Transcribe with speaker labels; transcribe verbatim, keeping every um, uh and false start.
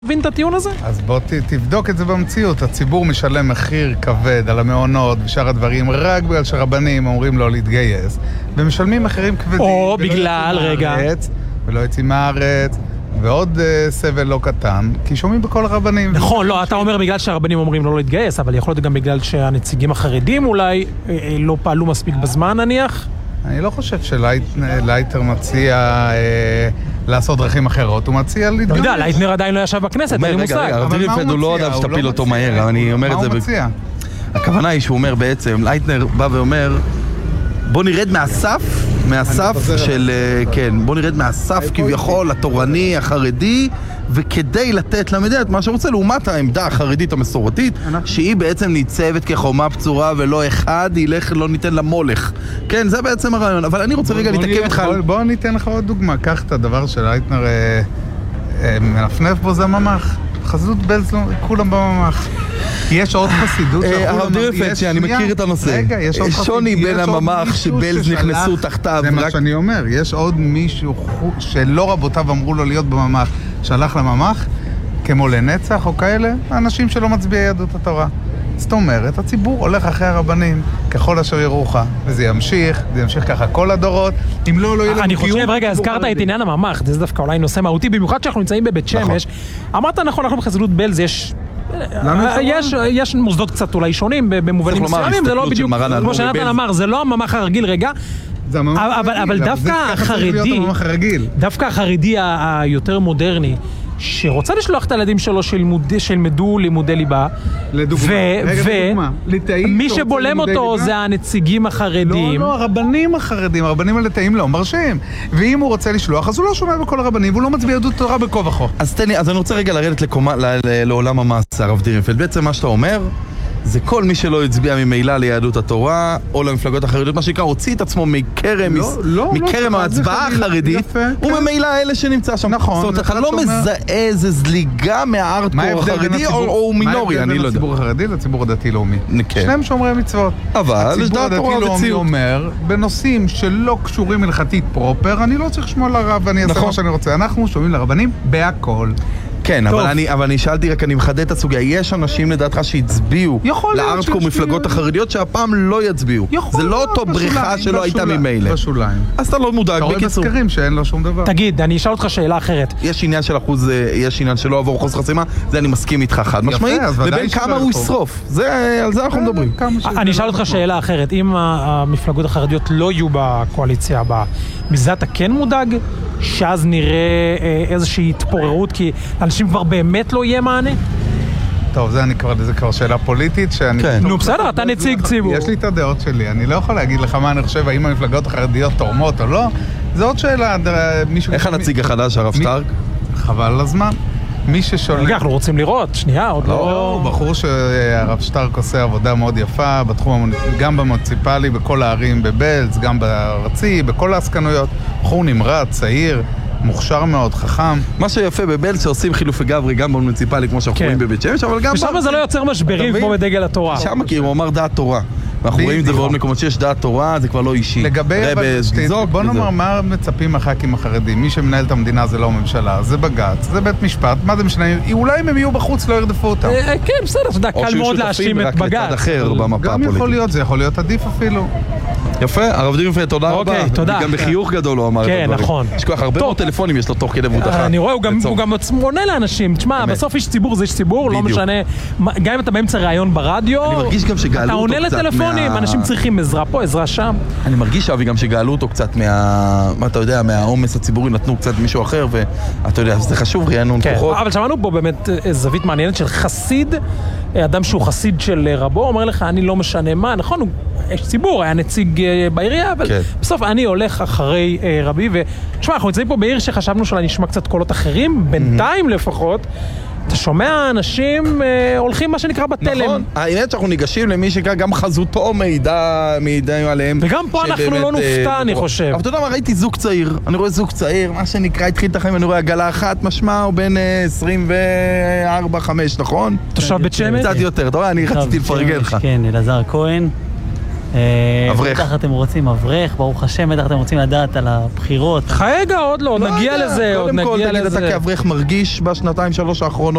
Speaker 1: מבין את הטיעון הזה?
Speaker 2: אז בוא ת, תבדוק את זה במציאות. הציבור משלם מחיר כבד על המעונות ושאר הדברים רק בגלל שרבנים אומרים לו להתגייס, ומשלמים מחירים כבדים.
Speaker 1: או בגלל, רגע.
Speaker 2: ולא יוצאים מהארץ, ועוד uh, סבל לא קטן, כי שומעים בכל הרבנים.
Speaker 1: נכון, לא, אתה אומר בגלל שהרבנים אומרים לא להתגייס, אבל יכול להיות גם בגלל שהנציגים החרדים אולי אה, אה, לא פעלו מספיק בזמן, נניח?
Speaker 2: אני לא חושב שלייטר מציע אה, לעשות דרכים אחרות, הוא מציע להתגייס.
Speaker 1: לא יודע, לייטנר עדיין לא ישב בכנסת, אין לי מושג.
Speaker 3: רגע, רגע, הרב דירפלד הוא לא אדם שתפיל אותו מהר, אני אומר את זה...
Speaker 2: מה הוא מציע?
Speaker 3: הכוונה היא שהוא אומר בעצם, לייטנר בא ואומר, בוא נרד מהסף, מהסף של, כן, בוא נרד מהסף כביכול, התורני, החרדי, וכדי לתת למדינה את מה שרוצה, לעומת העמדה החרדית המסורתית, שהיא בעצם ניצבת כחומה פצורה ולא אחד, ילך, לא ניתן למולך. כן, זה בעצם הרעיון, אבל אני רוצה רגע להתעכב איתך...
Speaker 2: בוא ניתן לך עוד דוגמה, קח את הדבר של לייטנר מנפנף בו, זה ממש. חסידות בלז, כולם בממח. יש עוד חסידות...
Speaker 3: הרב דירפלד, שאני מכיר את הנושא. שוני בין הממח שבלז נכנסו תחתיו.
Speaker 2: זה מה שאני אומר. יש עוד מישהו שלא רבותיו אמרו לו להיות בממח, שהלך לממח, כמו לנצח או כאלה, האנשים שלא מצביעי יהדות התורה. זאת אומרת, הציבור הולך אחרי הרבנים, ככל אשר ירוך, וזה ימשיך, זה ימשיך ככה כל הדורות. אם לא, לא יהיה לנו
Speaker 1: אני
Speaker 2: קיום...
Speaker 1: חושב, רגע, הזכרת את עניין הממח, זה דווקא אולי נושא מהותי, במיוחד שאנחנו נמצאים בבית שמש. אמרת נכון, אנחנו בחסידות בלז, יש... יש, יש מוסדות קצת אולי שונים במובנים מסוימים, זה לא בדיוק, כמו שנתן אמר, זה לא הממח הרגיל, רגע, אבל דווקא החרדי, דווקא החרדי היותר מודרני, שרוצה לשלוח את הילדים שלו שילמדו לימודי ליבה, ומי שבולם אותו זה הנציגים החרדים.
Speaker 2: לא, לא, הרבנים החרדים, הרבנים הליטאים לא מרשים. ואם הוא רוצה לשלוח, אז הוא לא שומע בכל הרבנים, והוא לא מצביע יהדות תורה בקו וחו.
Speaker 3: אז תן לי, אז אני רוצה רגע לרדת לעולם המעשה, הרב דירפלד. בעצם מה שאתה אומר, זה כל מי שלא הצביע ממילא ליהדות התורה או למפלגות החרדיות, מה שנקרא, הוציא את עצמו מקרם, מקרם ההצבעה החרדית, וממילא אלה שנמצא שם.
Speaker 2: נכון.
Speaker 3: זאת אומרת, אתה לא מזהה איזה זליגה מהארדקור החרדי או מינורי, אני לא יודע.
Speaker 2: מה ההבדל בין הציבור החרדי לציבור הדתי-לאומי? שניהם שומרי מצוות.
Speaker 3: אבל יש דעת תורה וציאות.
Speaker 2: הציבור הדתי-לאומי אומר, בנושאים שלא קשורים הלכתית פרופר, אני לא צריך לשמוע לרב ואני אעשה מה שאני רוצה. אנחנו שומעים לרבנים בהכל.
Speaker 3: כן, אבל אני, אבל אני שאלתי רק, אני מחדד את הסוגיה. יש אנשים לדעתך שהצביעו לארדקור מפלגות החרדיות שהפעם לא יצביעו. זה לא אותו בריחה שלא הייתה ממילא.
Speaker 2: בשוליים.
Speaker 3: אז אתה לא מודאג, בקיצור.
Speaker 2: אתה רואה בסקרים שאין לו שום דבר.
Speaker 1: תגיד, אני אשאל אותך שאלה אחרת.
Speaker 3: יש עניין של אחוז, יש עניין שלא עבור אחוז חסימה, זה אני מסכים איתך חד משמעית, ובין כמה הוא ישרוף. על זה אנחנו מדברים.
Speaker 1: אני אשאל אותך שאלה אחרת. אם המפלגות החרדיות לא יהיו בקואליציה הבאה, מזה אתה כן מודאג? שאז נראה איזושהי התפוררות, כי לאנשים כבר באמת לא יהיה מענה?
Speaker 2: טוב, זה אני כבר, זה כבר שאלה פוליטית שאני...
Speaker 3: כן.
Speaker 1: נו, בסדר, אתה נציג ציבור.
Speaker 2: יש לי את הדעות שלי, אני לא יכול להגיד לך מה אני חושב, האם המפלגות החרדיות תורמות או לא. זו עוד שאלה, מישהו...
Speaker 3: איך הנציג החדש, הרב שטרק?
Speaker 2: חבל על הזמן. מי ששולט...
Speaker 1: רגע, אנחנו רוצים לראות, שנייה, עוד לא...
Speaker 2: לא, בחור שהרב שטרק עושה עבודה מאוד יפה, בתחום, גם במוניציפלי, בכל הערים בבלז, גם בארצי, בכל העסקנויות. בחור נמרץ, צעיר, מוכשר מאוד, חכם.
Speaker 3: מה שיפה בבלז שעושים חילופי גברי גם במוניציפלי, כמו שאנחנו רואים בבית שמש, אבל גם...
Speaker 1: ושם זה לא יוצר משברים כמו בדגל התורה.
Speaker 3: שם מכיר, הוא אמר דעת תורה. ואנחנו רואים את זה בעוד מקומות שיש דעת תורה, זה כבר לא אישי.
Speaker 2: לגבי... בוא נאמר, מה מצפים הח"כים החרדים? מי שמנהל את המדינה זה לא הממשלה, זה בג"ץ, זה בית משפט, מה זה משנה? אולי אם הם יהיו בחוץ לא ירדפו אותם.
Speaker 1: כן, בסדר, אתה יודע, קל מאוד להאשים את בג"ץ.
Speaker 2: גם יכול להיות, זה יכול להיות עדיף אפילו.
Speaker 3: יפה, הרב דירפלד, תודה רבה.
Speaker 1: אוקיי, תודה.
Speaker 3: גם בחיוך גדול הוא אמר את הדברים.
Speaker 1: כן, נכון.
Speaker 3: יש כל כך הרבה מאוד טלפונים, יש לו תוך כדי בוטחה.
Speaker 1: אני רואה, הוא גם עונה לאנשים. תשמע, בסוף איש ציבור זה איש ציבור, לא משנה. גם אם אתה באמצע ראיון ברדיו,
Speaker 3: אני מרגיש גם שגאלו
Speaker 1: אתה
Speaker 3: אותו
Speaker 1: עונה
Speaker 3: קצת
Speaker 1: לטלפונים, אנשים צריכים עזרה פה, עזרה שם.
Speaker 3: אני מרגיש אבי גם שגאלו אותו קצת מה... מה אתה יודע, מהעומס הציבורי, נתנו קצת מישהו אחר, ואתה יודע, זה חשוב, רענון כוחות.
Speaker 1: אבל שמענו פה באמת זווית מעניינת של חסיד, אדם שהוא חסיד של רבו, אומר לך, אני לא משנה מה, נכון, הוא יש ציבור, היה נציג בעירייה, אבל כן. בסוף אני הולך אחרי רבי, ותשמע, אנחנו נמצאים פה בעיר שחשבנו שאולי נשמע קצת קולות אחרים, בינתיים לפחות, אתה שומע אנשים אה, הולכים מה שנקרא בתלם.
Speaker 3: נכון, האמת שאנחנו ניגשים למי שנקרא גם חזותו מידע, מידע עליהם.
Speaker 1: וגם פה אנחנו לא נופתע, אני חושב.
Speaker 3: אבל אתה יודע מה, ראיתי זוג צעיר, אני רואה זוג צעיר, מה שנקרא, התחיל את החיים, אני רואה עגלה אחת, משמע, הוא בין עשרים וארבע חמש, נכון?
Speaker 1: תושב בית שמש?
Speaker 3: קצת יותר, אתה רואה, אני רציתי לפרגן לך.
Speaker 4: כן, אלעזר כהן.
Speaker 3: אברך.
Speaker 4: בטח אתם רוצים אברך, ברוך השם, בטח אתם רוצים לדעת על הבחירות.
Speaker 1: רגע, עוד לא, נגיע לזה, עוד נגיע לזה.
Speaker 3: קודם כל, תגיד, אתה כאברך מרגיש בשנתיים שלוש האחרונות